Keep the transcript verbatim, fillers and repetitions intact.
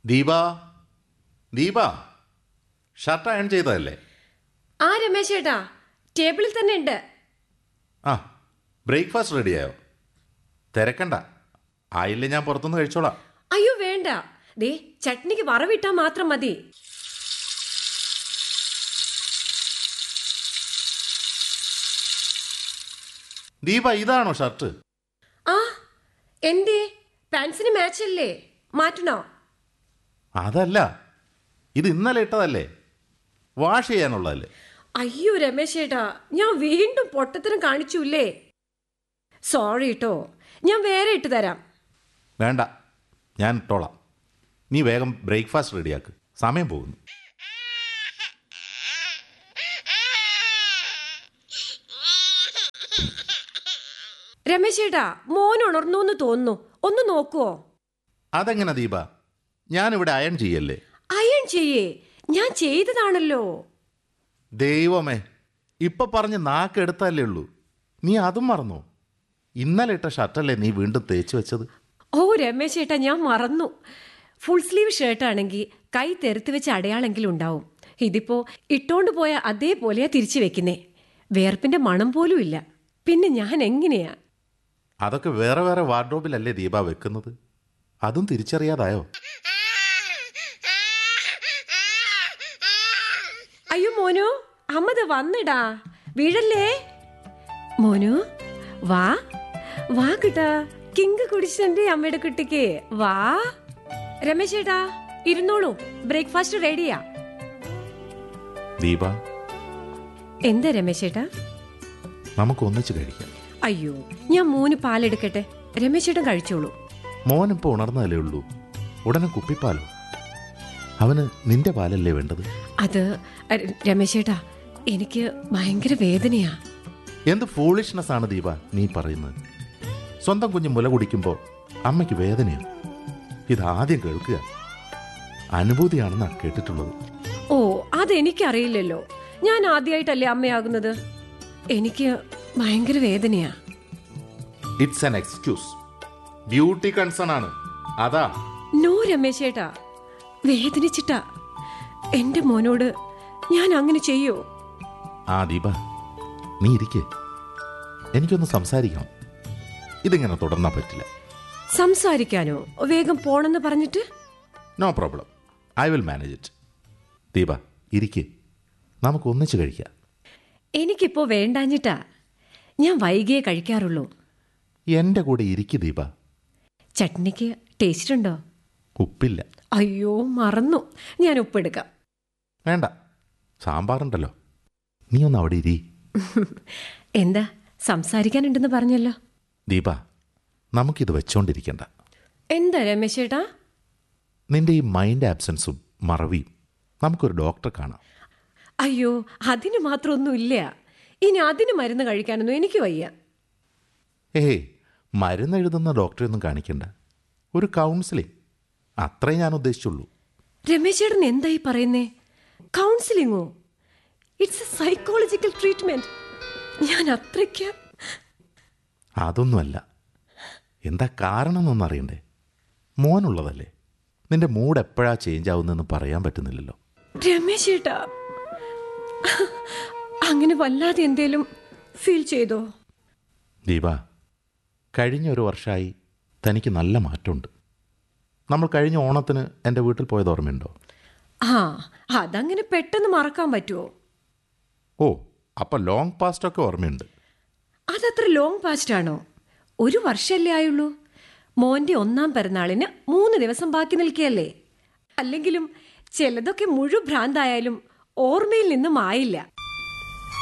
Deepa Deepa shirt iron ചെയ്തതല്ലേ? ആ രമേശ് ചേട്ടാ, ടേബിളിൽ തന്നെ ഉണ്ട്. ആ, ബ്രേക്ക്ഫാസ്റ്റ് റെഡിയായോ? തിരക്കണ്ട, ആയില്ലേ ഞാൻ പുറത്തുനിന്ന് കഴിച്ചോളാം. അയ്യോ വേണ്ട, ദേ ചട്നിക്ക് വറവിട്ടാ മാത്രം മതി. ദീപ ഇതാണോ ഷർട്ട്? ആ, എന്തേ പാൻസിന് മാച്ച് അല്ലേ? മാറ്റണോ? അതല്ല, ഇത് ഇന്നലെ ഇട്ടതല്ലേ, വാഷ് ചെയ്യാനുള്ളതല്ലേ? അയ്യോ രമേശ് ചേട്ടാ, ഞാൻ വീണ്ടും പൊട്ടത്തരം കാണിച്ചൂല്ലേ. സോറി കേട്ടോ, ഞാൻ വേറെ ഇട്ട് തരാം. വേണ്ട, ഞാൻ ഇട്ടോളാം. നീ വേഗം ബ്രേക്ക്ഫാസ്റ്റ് റെഡിയാക്ക്, സമയം പോകുന്നു. രമേശ് ചേട്ടാ, മോൻ ഉണർന്നു എന്ന് തോന്നുന്നു, ഒന്ന് നോക്കുവോ? അതെങ്ങനെ ദീപ, ഞാനിവിടെ അയൺ ചെയ്യല്ലേ? അയൺ ചെയ്യേ, ഞാൻ ചെയ്തതാണല്ലോ. ദൈവമേ, ഇപ്പൊ പറഞ്ഞ് നാക്കെടുത്തല്ലേ ഉള്ളൂ, നീ അതും മറന്നോ? ഇന്നലെ ഇട്ട ഷർട്ടല്ലേ നീ വീണ്ടും തേച്ച് വെച്ചത്? ഓ രമേശ് ചേട്ടാ, ഞാൻ മറന്നു. ഫുൾ സ്ലീവ് ഷർട്ടാണെങ്കിൽ കൈ തെറുത്ത് വെച്ച അടയാളെങ്കിലും ഉണ്ടാവും. ഇതിപ്പോ ഇട്ടോണ്ട് പോയ അതേപോലെയാ തിരിച്ചു വെക്കുന്നേ. വേർപ്പിന്റെ മണം പോലും ഇല്ല. പിന്നെ ഞാൻ എങ്ങനെയാ? അതൊക്കെ വേറെ വേറെ വാർഡ്രോബിലല്ലേ ദീപ വെക്കുന്നത്, അതും തിരിച്ചറിയാതായോ? അയ്യോ മോനു, അമ്മത് വന്നിടാ, വീഴല്ലേ. മോനു വാ വാ കിട്ടാ, കിങ്ക് കുടിച്ചെന്റെ അമ്മയുടെ കുട്ടിക്ക് വാ. രമേശ് ചേട്ടാ ഇരുന്നോളൂ, ബ്രേക്ക്ഫാസ്റ്റ് റെഡിയാ. ദീപ, എന്താ രമേശ് ചേട്ടാ? നമുക്ക് ഒന്നിച്ച് കഴിക്കാം. അയ്യോ, ഞാൻ മോന് പാലെടുക്കട്ടെ, രമേശ് ചേട്ടൻ കഴിച്ചോളൂ. മോനിപ്പോ ഉണർന്നതല്ലേ ഉള്ളൂ, ഉടനെ കുപ്പിപ്പാലോ? അവന് നിന്റെ പാലല്ലേ വേണ്ടത്? അത് രമേശ് ചേട്ടാ, എനിക്ക് ഭയങ്കര വേദനയാ. എന്ത് ഫൂളിഷ്നെസ് ആണ് ദീപ നീ പറയുന്നത്? സ്വന്തം കുഞ്ഞ് മുല കുടിക്കുമ്പോ അമ്മയ്ക്ക് വേദനയാണ്. ഇതാദ്യം കേൾക്കുക, അനുഭൂതിയാണെന്നാ കേട്ടിട്ടുള്ളത്. ഓ, അതെനിക്കറിയില്ലല്ലോ, ഞാൻ ആദ്യമായിട്ടല്ലേ അമ്മയാകുന്നത്. എനിക്ക് ഭയങ്കര വേദനയാ. It's an excuse, beauty concern ആണ്, അതാ. നോ രമേശ് ചേട്ടാ, വേദനിച്ചിട്ടാ. എന്റെ മോനോട് ഞാൻ അങ്ങനെ ചെയ്യോ? ആ ദീപ, നീ ഇരിക്കേ, എനിക്കൊന്ന് സംസാരിക്കണം. ഇതിങ്ങനെ തുടർന്നാ പറ്റില്ല. സംസാരിക്കാനോ? വേഗം പോണെന്ന് പറഞ്ഞിട്ട്? No problem, I will manage it. Deepa ഇരിക്കേ, നമുക്ക് ഒന്നിച്ച് കഴിക്കാം. എനിക്കിപ്പോ വേണ്ടാഞ്ഞിട്ടാ, ഞാൻ വൈകിയേ കഴിക്കാറുള്ളൂ. എന്റെ കൂടെ ഇരിക്കു ദീപ. ചട്നിക്ക് ടേസ്റ്റ് ഉണ്ടോ? ഉപ്പില്ല. അയ്യോ മറന്നു, ഞാൻ ഉപ്പെടുക്കാം. വേണ്ട, സാമ്പാറുണ്ടല്ലോ, നീ ഒന്ന് അവിടെ ഇരി. എന്താ സംസാരിക്കാനുണ്ടെന്ന് പറഞ്ഞല്ലോ. ദീപ, നമുക്കിത് വെച്ചോണ്ടിരിക്കണ്ട. എന്താ രമേശ് ചേട്ടാ? നിന്റെ ഈ മൈൻഡ് ആബ്സെൻസും മറവിയും നമുക്കൊരു ഡോക്ടറെ കാണാം. അയ്യോ, അതിന് മാത്രമൊന്നും ഇല്ല. ഇനി അതിന് മരുന്ന് കഴിക്കാനൊന്നും എനിക്ക് വയ്യ. ഏയ്, മരുന്ന് എഴുതുന്ന ഡോക്ടറെ ഒന്നും കാണിക്കണ്ട, ഒരു കൗൺസിലിംഗ്, അത്രേ ഞാൻ ഉദ്ദേശിച്ചുള്ളൂ. രമേശ് ചേട്ടൻ എന്തായി പറയുന്നേ? കൗൺസിലിങ്ങോ? It's A psychological treatment. ഞാൻ അത്രയ്ക്ക് അതൊന്നുമല്ല. എന്താ കാരണം എന്നൊന്നും അറിയണ്ടേ? മോനുള്ളതല്ലേ, നിന്റെ മൂഡ് എപ്പോഴാ ചേഞ്ച് ആവുന്നതെന്ന് പറയാൻ പറ്റുന്നില്ലല്ലോ. രമേശ് ചേട്ടാ, അങ്ങനെ വല്ലാതെ എന്തേലും ഫീൽ ചെയ്തോ? ദീപ, കഴിഞ്ഞ ഒരു വർഷമായി തനിക്ക് നല്ല മാറ്റമുണ്ട്. നമ്മൾ കഴിഞ്ഞ ഓണത്തിന് എൻ്റെ വീട്ടിൽ പോയത് ഓർമ്മയുണ്ടോ? ആ, അതങ്ങനെ പെട്ടെന്ന് മറക്കാൻ പറ്റുമോ? ഓ, അപ്പം ലോങ് പാസ്റ്റൊക്കെ ഓർമ്മയുണ്ട്. അതത്ര ലോങ് പാസ്റ്റ് ആണോ? ഒരു വർഷമല്ലേ ആയുള്ളൂ. മോന്റെ ഒന്നാം പിറന്നാളിന് മൂന്ന് ദിവസം ബാക്കി നിൽക്കുകയല്ലേ. അല്ലെങ്കിലും ചിലതൊക്കെ മുഴുഭ്രാന്തായാലും ഓർമ്മയിൽ നിന്നും ആയില്ല.